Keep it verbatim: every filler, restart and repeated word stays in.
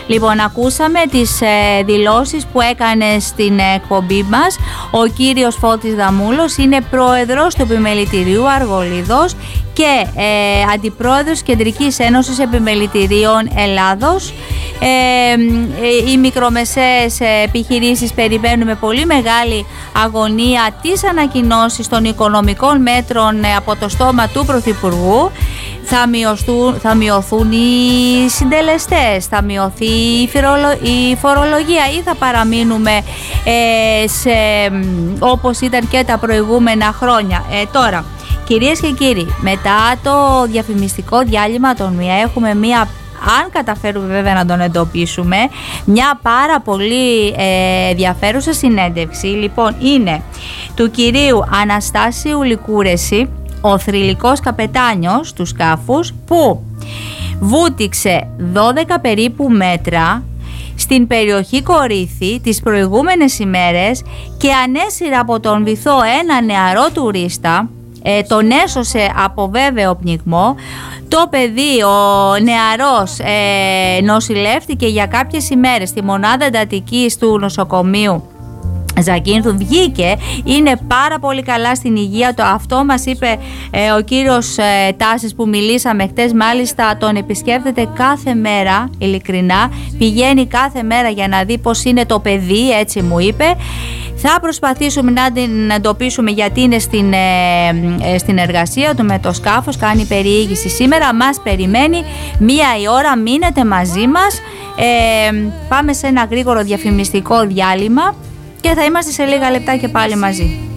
Λοιπόν, ακούσαμε τις ε, δηλώσεις που έκανε στην εκπομπή μας ο κύριος Φώτης Δαμούλος, είναι πρόεδρος του Επιμελητηρίου Αργολίδος και ε, αντιπρόεδρος Κεντρικής Ένωσης Επιμελητηρίων Ελλάδος. Ε, οι μικρομεσαίες επιχειρήσεις περιμένουν με πολύ μεγάλη αγωνία τις ανακοινώσεις των οικονομικών μέτρων από το στόμα του Πρωθυπουργού. Θα, μειωθούν, θα μειωθούν οι συντελεστές, θα μειωθεί η φορολογία ή θα παραμείνουμε ε, σε, όπως ήταν και τα προηγούμενα χρόνια. Ε, τώρα, κυρίες και κύριοι, μετά το διαφημιστικό διάλειμμα των ΜΙΑ έχουμε μία, αν καταφέρουμε βέβαια να τον εντοπίσουμε, μια πάρα πολύ ε, ενδιαφέρουσα συνέντευξη. Λοιπόν, είναι του κυρίου Αναστάσιου Λικούρεση, ο θρυλικός καπετάνιος του σκάφους, που βούτυξε δώδεκα περίπου μέτρα στην περιοχή Κορύθη τις προηγούμενες ημέρες και ανέσυρε από τον βυθό ένα νεαρό τουρίστα, ε, τον έσωσε από βέβαιο πνιγμό. Το παιδί, ο νεαρός, ε, νοσηλεύτηκε για κάποιες ημέρες στη μονάδα εντατικής του νοσοκομείου Ζακίνθου, βγήκε, είναι πάρα πολύ καλά στην υγεία του. Αυτό μας είπε ε, ο κύριος ε, Τάσης που μιλήσαμε χτες, μάλιστα τον επισκέπτεται κάθε μέρα, ειλικρινά, πηγαίνει κάθε μέρα για να δει πως είναι το παιδί, έτσι μου είπε. Θα προσπαθήσουμε να την εντοπίσουμε γιατί είναι στην, ε, στην εργασία του με το σκάφος, κάνει περιήγηση σήμερα, μας περιμένει μία η ώρα, μείνετε μαζί μας. Ε, πάμε σε ένα γρήγορο διαφημιστικό διάλειμμα και θα είμαστε σε λίγα λεπτά και πάλι μαζί.